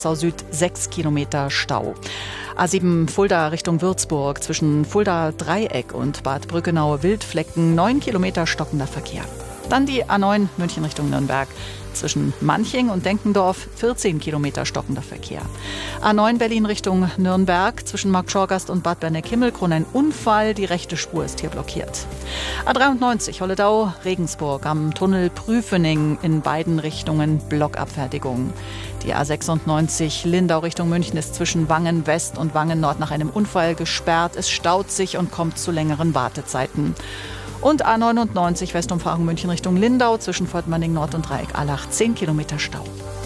Sau Süd 6 Kilometer Stau. A7 Fulda Richtung Würzburg zwischen Fulda Dreieck und Bad Brückenau-Wildflecken 9 Kilometer stockender Verkehr. Dann die A9 München Richtung Nürnberg. Zwischen Manching und Denkendorf 14 Kilometer stockender Verkehr. A9 Berlin Richtung Nürnberg. Zwischen Marktschorgast und Bad Berneck-Himmelkron ein Unfall. Die rechte Spur ist hier blockiert. A93 Holledau Regensburg am Tunnel Prüfening in beiden Richtungen Blockabfertigung. Die A96 Lindau Richtung München ist zwischen Wangen West und Wangen Nord nach einem Unfall gesperrt. Es staut sich und kommt zu längeren Wartezeiten. Und A99 Westumfahrung München Richtung Lindau zwischen Fortmanning Nord und Dreieck Allach 10 Kilometer Stau.